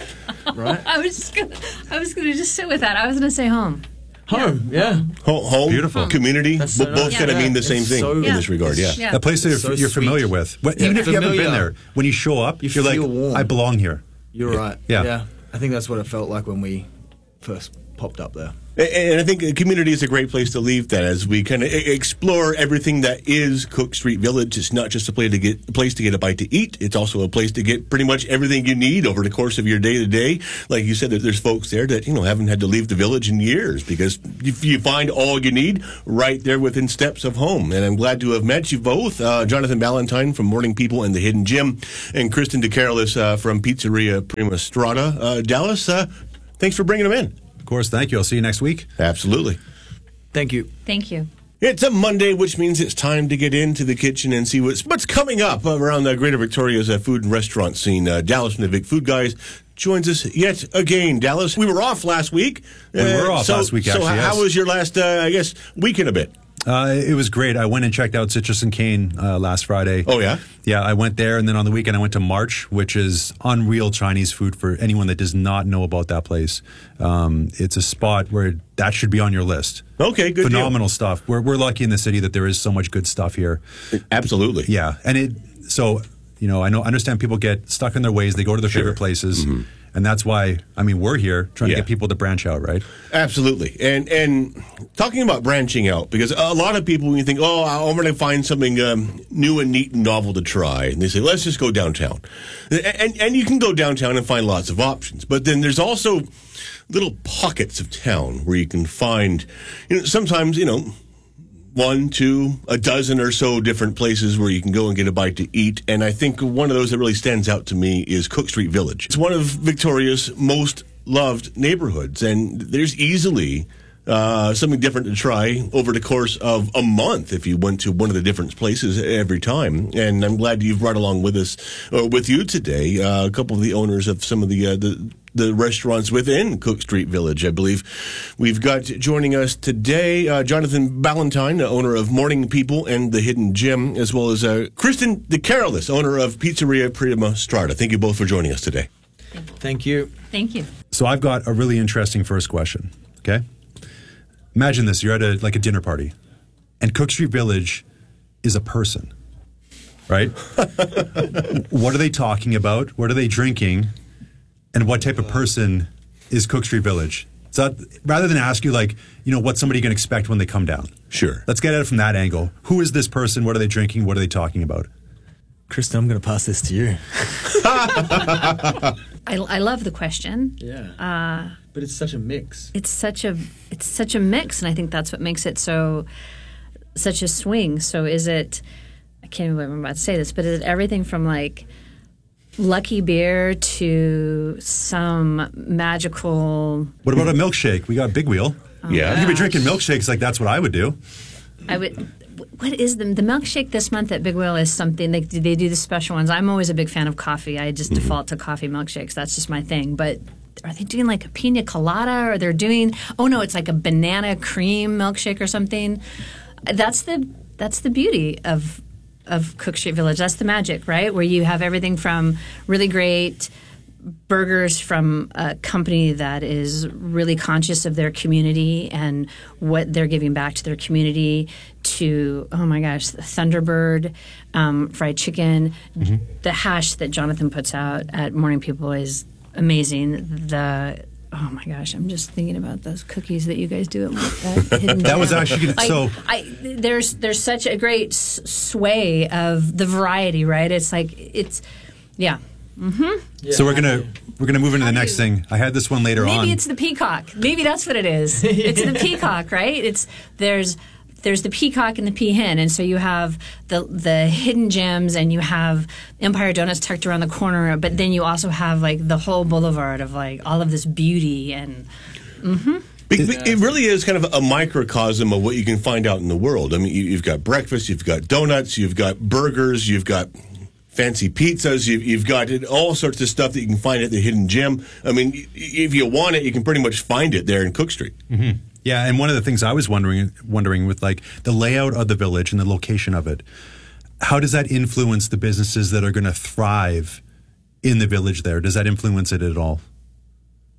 right? I was just gonna, I was gonna just sit with that. I was gonna say home. Home, yeah. Home, home Beautiful. community, That's so b- both nice. kind of Yeah. mean the same It's thing so- in Yeah. this regard, yeah. Yeah. A place that So you're, you're sweet. familiar with. When- Yeah, even if you haven't been familiar. there, when you show up, You you are like, feel warm. I belong here. You're right. Yeah. yeah. I think that's what it felt like when we first popped up there. And and I think a community is a great place to leave that as we kind of explore everything that is Cook Street Village. It's not just a place to get a place to get a bite to eat. It's also a place to get pretty much everything you need over the course of your day to day. Like you said, that there's folks there that, you know, haven't had to leave the village in years because you, you find all you need right there within steps of home. And I'm glad to have met you both, uh, Jonathan Ballantyne from Morning People and the Hidden Gym, and Kristen DeCarolis uh, from Pizzeria Prima Strada. Uh, Dallas, uh, thanks for bringing them in. Of course, thank you. I'll see you next week. Absolutely. Thank you. Thank you. It's a Monday, which means it's time to get into the kitchen and see what's what's coming up around the Greater Victoria's uh, food and restaurant scene. Uh, Dallas from the Vic Food Guys joins us yet again. Dallas, we were off last week. We were off so, last week, actually, So how, yes. how was your last, uh, I guess, week and a bit? Uh, it was great. I went and checked out Citrus and Cane uh, last Friday. Oh, yeah? Yeah, I went there, and then on the weekend I went to March, which is unreal Chinese food for anyone that does not know about that place. Um, it's a spot where that should be on your list. Okay, good Phenomenal stuff. We're, we're lucky in the city that there is so much good stuff here. Absolutely. Yeah, and it so, you know, I know understand people get stuck in their ways. They go to their Sure. favorite places. Mhm. And that's why, I mean, we're here trying Yeah. to get people to branch out, right? Absolutely. And and talking about branching out, because a lot of people, when you think, oh, I'm going to find something um, new and neat and novel to try, and they say, let's just go downtown. And, and you can go downtown and find lots of options. But then there's also little pockets of town where you can find, you know, sometimes, you know, one, two, a dozen or so different places where you can go and get a bite to eat. And I think one of those that really stands out to me is Cook Street Village. It's one of Victoria's most loved neighborhoods, and there's easily uh, something different to try over the course of a month if you went to one of the different places every time. And I'm glad you've brought along with us, uh, with you today, uh, a couple of the owners of some of the uh, the the restaurants within Cook Street Village, I believe. We've got joining us today uh, Jonathan Ballantyne, uh, owner of Morning People and the Hidden Gym, as well as uh, Kristen DeCarolis, owner of Pizzeria Prima Strada. Thank you both for joining us today. Thank you. Thank you. So I've got a really interesting first question, okay? Imagine this, you're at a like a dinner party, and Cook Street Village is a person, right? What are they talking about? What are they drinking? And what type of person is Cook Street Village? So rather than ask you, like, you know, what's somebody going to expect when they come down? Sure. Let's get at it from that angle. Who is this person? What are they drinking? What are they talking about? Kristen, I'm going to pass this to you. I, I love the question. Yeah. Uh, But it's such a mix. it's such a it's such a mix, and I think that's what makes it so such a swing. So is it? I can't even remember how to say this, but is it everything from like lucky beer to some magical? What about a milkshake? We got Big Wheel. Oh, yeah. You could be gosh. drinking milkshakes like that's what I would do. I would. What is the the milkshake this month at Big Wheel is something they they do the special ones. I'm always a big fan of coffee. I just Mm-hmm. default to coffee milkshakes. That's just my thing. But are they doing like a pina colada, or they're doing? Oh no, it's like a banana cream milkshake or something. That's the that's the beauty of of Cook Street Village. That's the magic, right? Where you have everything from really great burgers from a company that is really conscious of their community and what they're giving back to their community, to, oh my gosh, the Thunderbird um, fried chicken. Mm-hmm. The hash that Jonathan puts out at Morning People is amazing. The oh my gosh, I'm just thinking about those cookies that you guys do at, at Hidden That was Gem. actually gonna- I- so- I, there's there's such a great s- sway of the variety, right? It's like it's yeah. Mm-hmm. so we're gonna we're gonna move into the next thing. I had this one later Maybe on. it's the peacock. Maybe that's what it is. It's the peacock, right? It's there's there's the peacock and the peahen, and so you have the the hidden gems, and you have Empire Donuts tucked around the corner, but then you also have like the whole boulevard of like all of this beauty and. Mm-hmm. It, it really is kind of a microcosm of what you can find out in the world. I mean, you, you've got breakfast, you've got donuts, you've got burgers, you've got fancy pizzas, you've, you've got it, all sorts of stuff that you can find at the Hidden Gem. I mean, y- if you want it, you can pretty much find it there in Cook Street. Mm-hmm. Yeah, and one of the things I was wondering, wondering with like the layout of the village and the location of it, how does that influence the businesses that are going to thrive in the village there? Does that influence it at all?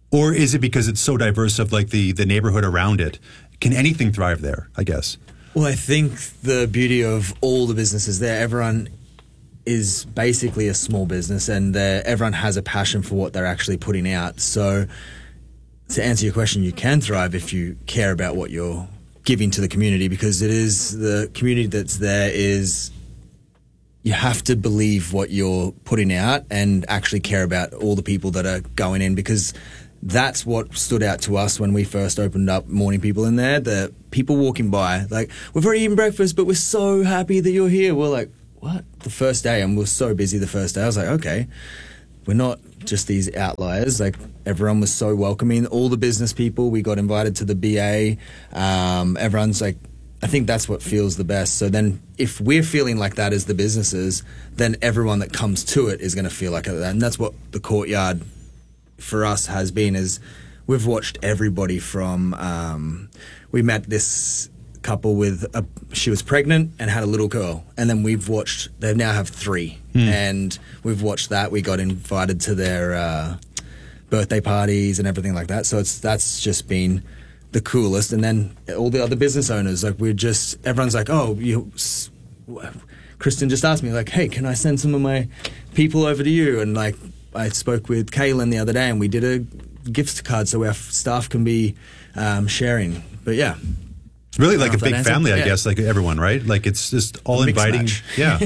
Or is it because it's so diverse of like the, the neighborhood around it? Can anything thrive there, I guess? Well, I think the beauty of all the businesses there, everyone is basically a small business and everyone has a passion for what they're actually putting out. So to answer your question, you can thrive if you care about what you're giving to the community, because it is the community that's there is you have to believe what you're putting out and actually care about all the people that are going in, because that's what stood out to us when we first opened up Morning People in there. The people walking by, like, we've already eaten breakfast, but we're so happy that you're here. We're like, what? The first day, and we were so busy the first day. I was like, okay, we're not just these outliers. Like, everyone was so welcoming. All the business people, we got invited to the B A. Um, everyone's like, I think that's what feels the best. So then if we're feeling like that as the businesses, then everyone that comes to it is going to feel like that. And that's what the Courtyard for us has been, is we've watched everybody from, um, we met this couple with, a, she was pregnant and had a little girl. And then we've watched, they now have three. Mm. And we've watched that. We got invited to their uh, birthday parties and everything like that. So it's that's just been the coolest. And then all the other business owners, like we're just, everyone's like, oh, you, Kristen just asked me, like, hey, can I send some of my people over to you? And like, I spoke with Kaylin the other day and we did a gift card so our staff can be um, sharing. But yeah. It's really like a big family, I yeah. guess, like everyone, right? Like it's just all inviting. Yeah.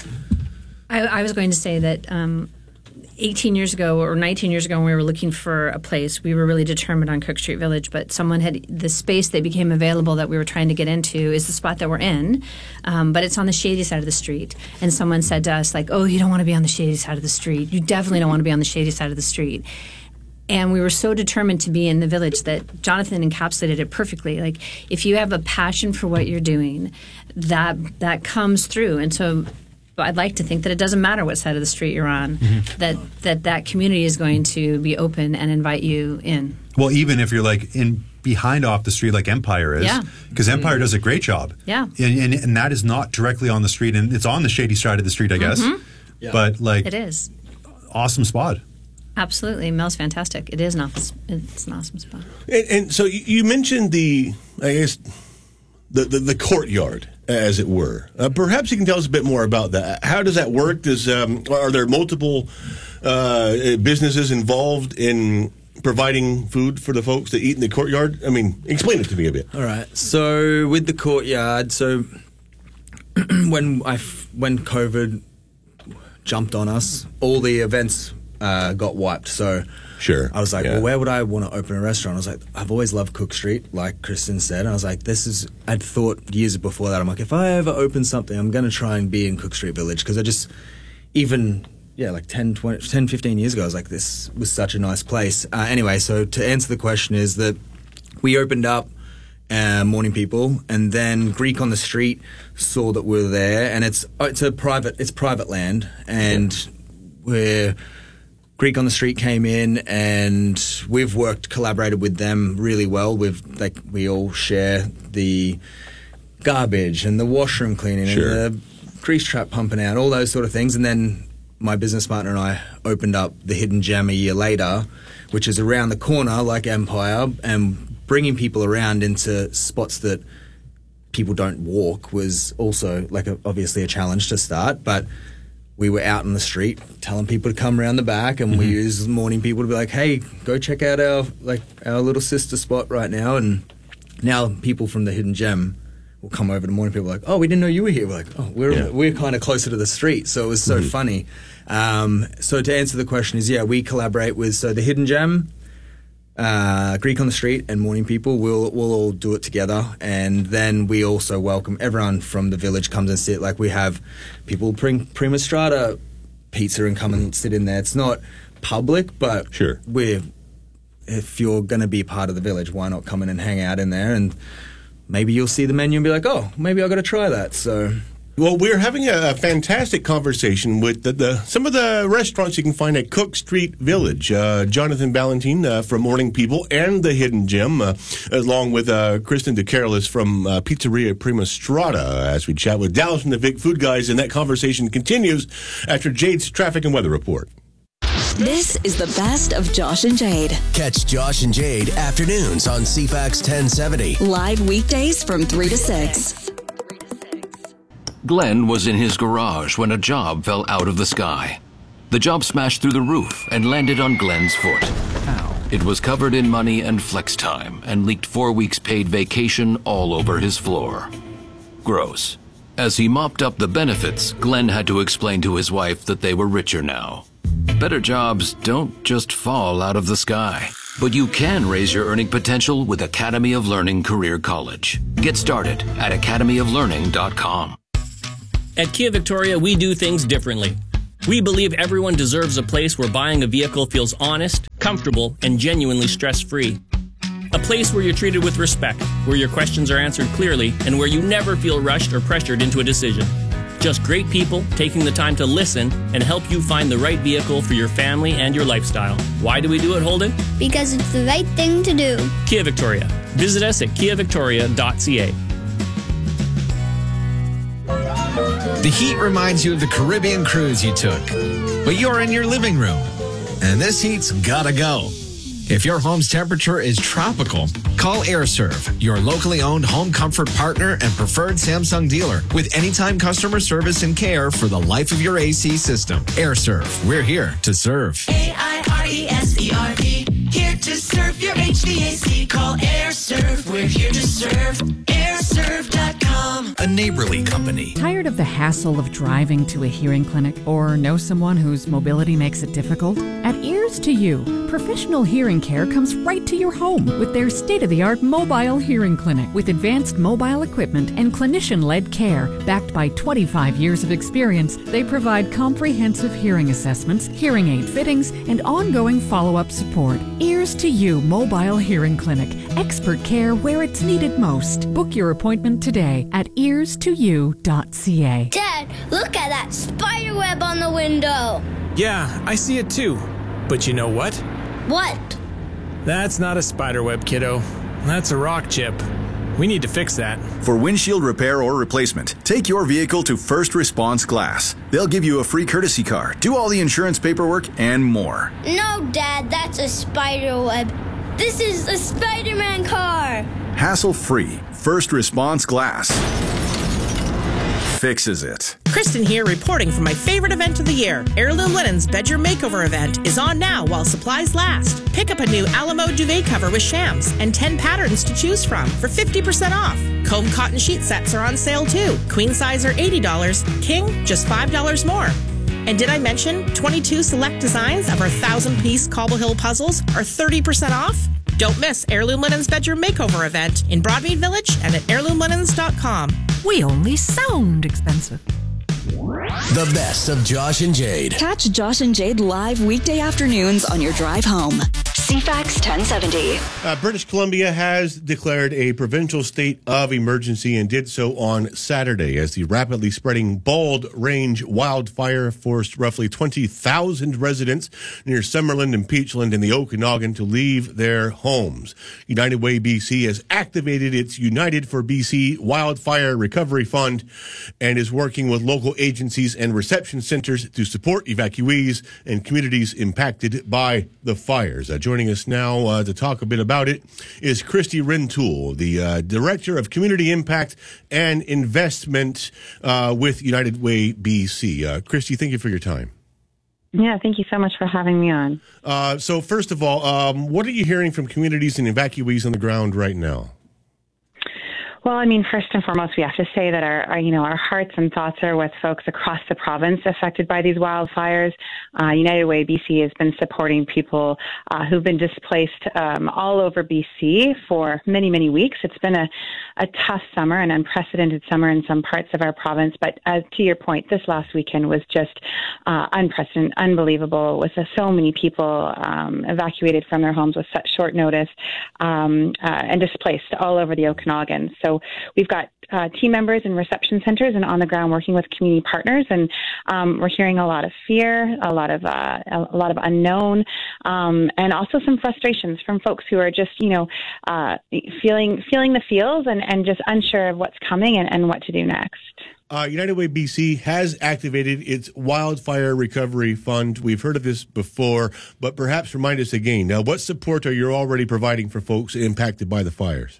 I, I was going to say that um, eighteen years ago or nineteen years ago when we were looking for a place, we were really determined on Cook Street Village, but someone had the space that became available that we were trying to get into is the spot that we're in, um, but it's on the shady side of the street. And someone said to us, like, oh, you don't want to be on the shady side of the street. You definitely don't want to be on the shady side of the street. And we were so determined to be in the village that Jonathan encapsulated it perfectly. Like, if you have a passion for what you're doing, that that comes through. And so I'd like to think that it doesn't matter what side of the street you're on, mm-hmm. that, that that community is going to be open and invite you in. Well, even if you're like in behind off the street like Empire is, because yeah. Empire mm-hmm. does a great job. Yeah. And, and, and that is not directly on the street, and it's on the shady side of the street, I guess. Mm-hmm. Yeah. But like, it is. Awesome spot. Absolutely. Mel's fantastic. It is an awesome, it's an awesome spot. And, and so you mentioned the, I guess, the, the, the courtyard, as it were. Uh, perhaps you can tell us a bit more about that. How does that work? Does um, are there multiple uh, businesses involved in providing food for the folks that eat in the courtyard? I mean, explain it to me a bit. All right. So with the courtyard, so when I when COVID jumped on us, all the events Uh, got wiped. So sure. I was like, yeah. well, where would I want to open a restaurant? I was like, I've always loved Cook Street, like Kristen said. And I was like, this is, I'd thought years before that, I'm like, if I ever open something, I'm going to try and be in Cook Street Village. Because I just, even, yeah, like ten, twenty, ten, fifteen years ago, I was like, this was such a nice place. Uh, anyway, so to answer the question is that we opened up uh, Morning People, and then Greek on the Street saw that we were there. And it's, it's a private, it's private land. And yeah. we're, Greek on the Street came in, and we've worked, collaborated with them really well. We've like we all share the garbage and the washroom cleaning sure. and the grease trap pumping out, all those sort of things. And then my business partner and I opened up the Hidden Gem a year later, which is around the corner like Empire, and bringing people around into spots that people don't walk was also like a, obviously a challenge to start, but we were out on the street telling people to come around the back, and mm-hmm. we use Morning People to be like, hey, go check out our like our little sister spot right now. And now people from the Hidden Gem will come over to Morning People like, oh, we didn't know you were here. We're like, oh, we're yeah. we're kind of closer to the street. So it was so mm-hmm. funny. Um, so to answer the question is, yeah, we collaborate with, so the Hidden Gem, uh, Greek on the Street, and Morning People. We'll we'll all do it together, and then we also welcome everyone from the village comes and sit. Like we have people bring Prima Strata pizza and come and sit in there. It's not public, but sure, we're if you're going to be part of the village, why not come in and hang out in there? And maybe you'll see the menu and be like, oh, maybe I've got to try that. So. Well, we're having a, a fantastic conversation with the, the, some of the restaurants you can find at Cook Street Village. Uh, Jonathan Ballantine uh, from Morning People and the Hidden Gem, uh, along with uh, Kristen DeCarolis from uh, Pizzeria Prima Strata, as we chat with Dallas and the Vic Food Guys. And that conversation continues after Jade's traffic and weather report. This is the best of Josh and Jade. Catch Josh and Jade afternoons on C FAX ten seventy. Live weekdays from three to six. Glenn was in his garage when a job fell out of the sky. The job smashed through the roof and landed on Glenn's foot. Ow. It was covered in money and flex time and leaked four weeks paid vacation all over his floor. Gross. As he mopped up the benefits, Glenn had to explain to his wife that they were richer now. Better jobs don't just fall out of the sky, but you can raise your earning potential with Academy of Learning Career College. Get started at academy of learning dot com. At Kia Victoria, we do things differently. We believe everyone deserves a place where buying a vehicle feels honest, comfortable, and genuinely stress-free. A place where you're treated with respect, where your questions are answered clearly, and where you never feel rushed or pressured into a decision. Just great people taking the time to listen and help you find the right vehicle for your family and your lifestyle. Why do we do it, Holden? Because it's the right thing to do. Kia Victoria. Visit us at kia victoria dot c a. The heat reminds you of the Caribbean cruise you took, but you're in your living room, and this heat's gotta go. If your home's temperature is tropical, call AirServe, your locally owned home comfort partner and preferred Samsung dealer with anytime customer service and care for the life of your A C system. AirServe, we're here to serve. A I R E S E R V, here to serve your H V A C. Call AirServe, we're here to serve. air serve dot com. A neighborly company. Tired of the hassle of driving to a hearing clinic or know someone whose mobility makes it difficult? At Ears to You, professional hearing care comes right to your home with their state-of-the-art mobile hearing clinic with advanced mobile equipment and clinician-led care. Backed by twenty-five years of experience, they provide comprehensive hearing assessments, hearing aid fittings, and ongoing follow-up support. Ears to You Mobile Hearing Clinic. Expert care where it's needed most. Book your appointment today at ears to you dot c a. Dad, look at that spider web on the window. Yeah, I see it too. But you know what? What? That's not a spider web, kiddo. That's a rock chip. We need to fix that. For windshield repair or replacement, take your vehicle to First Response Glass. They'll give you a free courtesy car, do all the insurance paperwork, and more. No, Dad, that's a spider web. This is a Spider-Man car. Hassle-free. First Response Glass fixes it. Kristen here reporting from my favorite event of the year. Heirloom Linens Bedroom Makeover event is on now while supplies last. Pick up a new Alamo duvet cover with shams and ten patterns to choose from for fifty percent off. Comb cotton sheet sets are on sale too. Queen size are eighty dollars, king just five dollars more. And did I mention twenty-two select designs of our thousand-piece Cobble Hill puzzles are thirty percent off? Don't miss Heirloom Linens Bedroom Makeover event in Broadmead Village and at heirloom linens dot com. We only sound expensive. The best of Josh and Jade. Catch Josh and Jade live weekday afternoons on your drive home. C FAX ten seventy. Uh, British Columbia has declared a provincial state of emergency and did so on Saturday as the rapidly spreading Bald Range wildfire forced roughly twenty thousand residents near Summerland and Peachland in the Okanagan to leave their homes. United Way B C has activated its United for B C Wildfire Recovery Fund and is working with local agencies and reception centers to support evacuees and communities impacted by the fires. Uh, joining us now uh, to talk a bit about it is Christy Rintoul, the uh, Director of Community Impact and Investment uh, with United Way B C. Uh, Christy, thank you for your time. Yeah, thank you so much for having me on. Uh, so first of all, um, what are you hearing from communities and evacuees on the ground right now? Well, I mean, first and foremost, we have to say that our, our, you know, our hearts and thoughts are with folks across the province affected by these wildfires. Uh, United Way B C has been supporting people uh, who've been displaced um, all over B C for many, many weeks. It's been a, a tough summer, an unprecedented summer in some parts of our province. But uh, to your point, this last weekend was just uh, unprecedented, unbelievable, with uh, so many people um, evacuated from their homes with such short notice um, uh, and displaced all over the Okanagan. So we've got uh, team members in reception centers and on the ground working with community partners. And um, we're hearing a lot of fear, a lot of uh, a lot of unknown, um, and also some frustrations from folks who are just, you know, uh, feeling feeling the feels and, and just unsure of what's coming and, and what to do next. Uh, United Way B C has activated its Wildfire Recovery Fund. We've heard of this before, but perhaps remind us again. Now, what support are you already providing for folks impacted by the fires?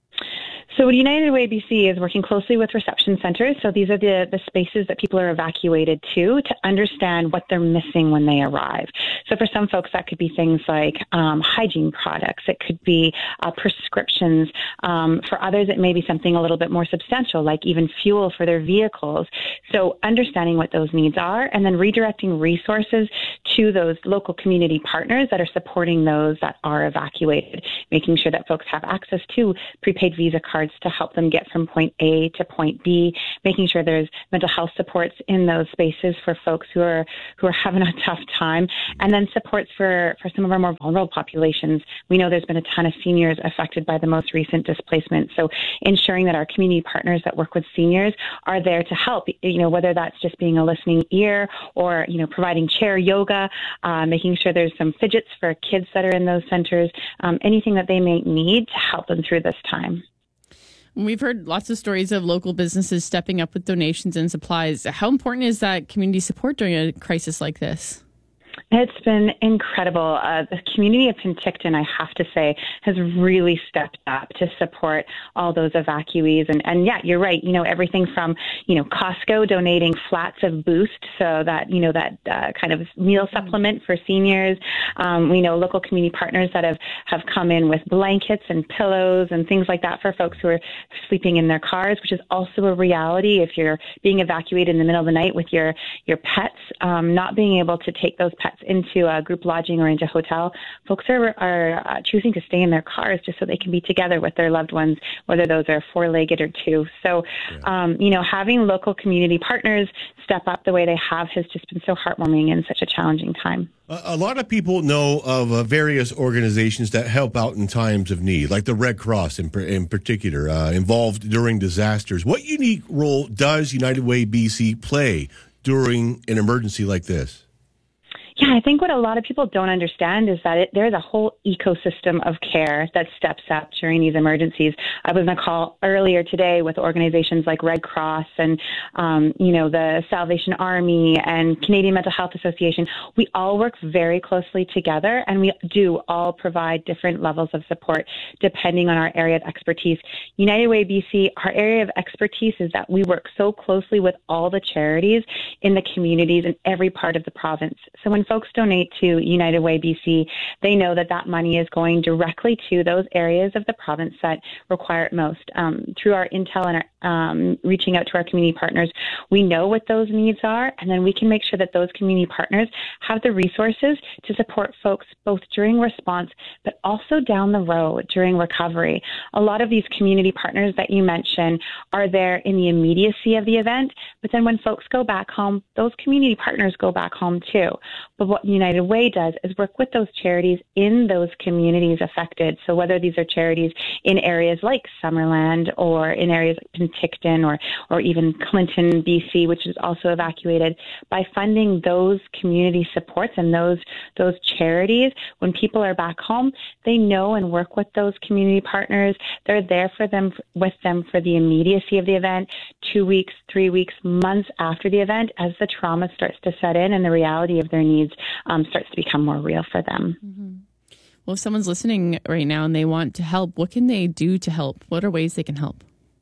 So United Way B C is working closely with reception centers. So these are the, the spaces that people are evacuated to to understand what they're missing when they arrive. So for some folks, that could be things like um, hygiene products. It could be uh, prescriptions. Um, for others, it may be something a little bit more substantial, like even fuel for their vehicles. So understanding what those needs are and then redirecting resources to those local community partners that are supporting those that are evacuated, making sure that folks have access to prepaid Visa cards to help them get from point A to point B, making sure there's mental health supports in those spaces for folks who are who are having a tough time, and then supports for, for some of our more vulnerable populations. We know there's been a ton of seniors affected by the most recent displacement, so ensuring that our community partners that work with seniors are there to help, you know, whether that's just being a listening ear or, you know, providing chair yoga, uh, making sure there's some fidgets for kids that are in those centers, um, anything that they may need to help them through this time. We've heard lots of stories of local businesses stepping up with donations and supplies. How important is that community support during a crisis like this? It's been incredible. Uh, the community of Penticton, I have to say, has really stepped up to support all those evacuees. And, and yeah, you're right. You know, everything from, you know, Costco donating flats of Boost, so that, you know, that uh, kind of meal supplement for seniors. Um, we know local community partners that have, have come in with blankets and pillows and things like that for folks who are sleeping in their cars, which is also a reality if you're being evacuated in the middle of the night with your, your pets, um, not being able to take those pets into a group lodging or into a hotel. Folks are, are uh, choosing to stay in their cars just so they can be together with their loved ones, whether those are four-legged or two. So, um, you know, having local community partners step up the way they have has just been so heartwarming in such a challenging time. A lot of people know of uh, various organizations that help out in times of need, like the Red Cross in, in particular, uh, involved during disasters. What unique role does United Way B C play during an emergency like this? Yeah, I think what a lot of people don't understand is that it, there's a whole ecosystem of care that steps up during these emergencies. I was on a call earlier today with organizations like Red Cross and, um, you know, the Salvation Army and Canadian Mental Health Association. We all work very closely together, and we do all provide different levels of support depending on our area of expertise. United Way B C, our area of expertise is that we work so closely with all the charities in the communities in every part of the province. So when folks donate to United Way B C, they know that that money is going directly to those areas of the province that require it most. Um, through our intel and our, um, reaching out to our community partners, we know what those needs are, and then we can make sure that those community partners have the resources to support folks both during response, but also down the road during recovery. A lot of these community partners that you mentioned are there in the immediacy of the event, but then when folks go back home, those community partners go back home too. But what United Way does is work with those charities in those communities affected. So whether these are charities in areas like Summerland or in areas like Penticton or, or even Clinton, B C, which is also evacuated, by funding those community supports and those those charities, when people are back home, they know and work with those community partners. They're there for them, with them for the immediacy of the event, two weeks, three weeks, months after the event, as the trauma starts to set in and the reality of their needs um, starts to become more real for them. Mm-hmm. Well, if someone's listening right now and they want to help, what can they do to help? What are ways they can help?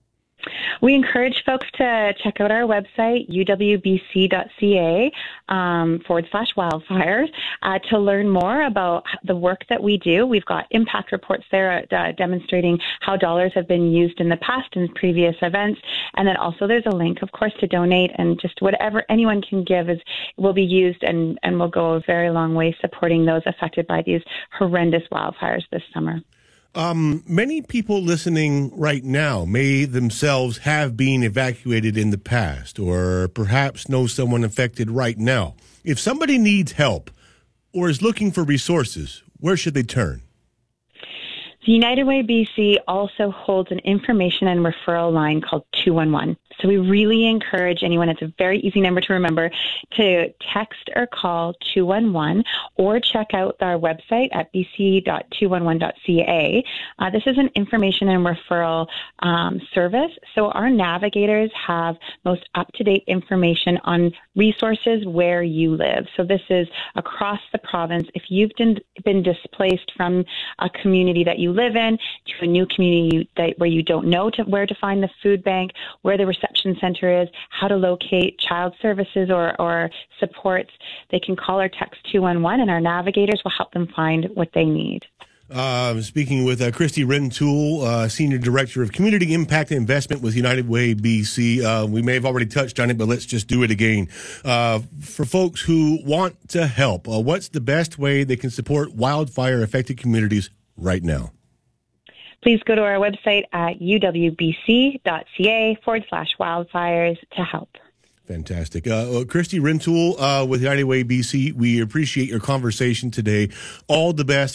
We encourage folks to check out our website, u w b c dot c a um, forward slash wildfires, uh, to learn more about the work that we do. We've got impact reports there uh, demonstrating how dollars have been used in the past in previous events. And then also there's a link, of course, to donate, and just whatever anyone can give is will be used and, and will go a very long way supporting those affected by these horrendous wildfires this summer. Um, many people listening right now may themselves have been evacuated in the past, or perhaps know someone affected right now. If somebody needs help or is looking for resources, where should they turn? The United Way B C also holds an information and referral line called two one one. So we really encourage anyone, it's a very easy number to remember, to text or call two one one or check out our website at b c dot two one one dot c a. Uh, this is an information and referral um, service. So our navigators have most up-to-date information on resources where you live. So this is across the province. If you've been, been displaced from a community that you live in to a new community that, where you don't know to, where to find the food bank, where the reception center is, how to locate child services or, or supports, they can call or text two one one, and our navigators will help them find what they need. Uh, speaking with uh, Christy Rintoul, uh, Senior Director of Community Impact and Investment with United Way B C. Uh, we may have already touched on it, but let's just do it again. Uh, for folks who want to help, uh, what's the best way they can support wildfire-affected communities right now? Please go to our website at u w b c dot c a forward slash wildfires to help. Fantastic. Uh, Christy Rintoul uh, with United Way B C, we appreciate your conversation today. All the best